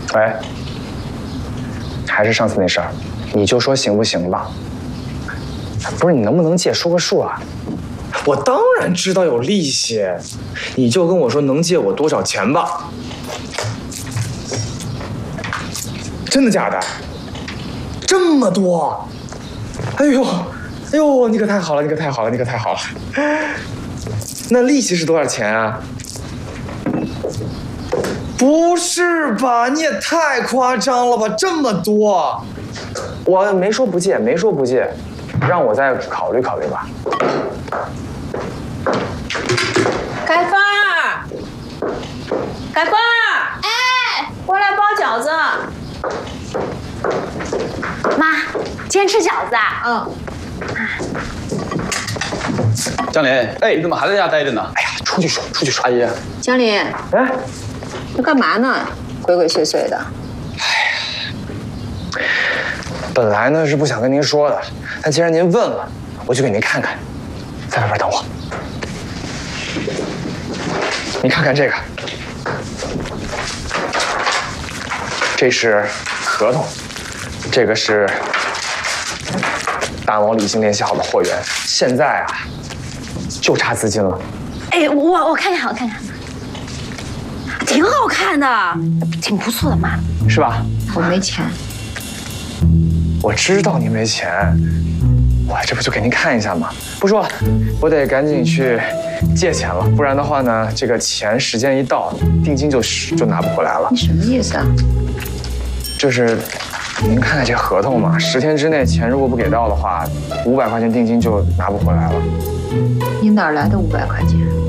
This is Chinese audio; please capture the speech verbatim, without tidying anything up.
喂，还是上次那事儿，你就说行不行吧？不是你能不能借说个数啊？我当然知道有利息，你就跟我说能借我多少钱吧。真的假的？这么多？哎呦，哎呦，你可太好了，你可太好了，你可太好了。那利息是多少钱啊？不是吧？你也太夸张了吧！这么多，我没说不借，没说不借，让我再考虑考虑吧。 开发，开发， 哎， 过来包饺子。 妈，今天吃饺子啊？ 嗯。 江林，哎，你怎么还在家待着呢？ 哎呀，出去说，出去说。 阿姨， 江林， 哎， 你干嘛呢？鬼鬼祟祟的。 本来呢是不想跟您说的，但既然您问了，我就给您看看。在外边等我。你看看这个，这是合同，这个是大王理性联系好的货源，现在啊就差资金了。 哎，我我看看，我看看，挺好看的，挺不错的，妈。 是吧？ 我没钱。 我知道您没钱，我这不就给您看一下吗？不说了，我得赶紧去借钱了，不然的话呢，这个钱时间一到，定金就就拿不回来了。 你什么意思啊？ 就是您看看这合同嘛，十天之内钱如果不给到的话，五百块钱定金就拿不回来了。 你哪来的五百块钱？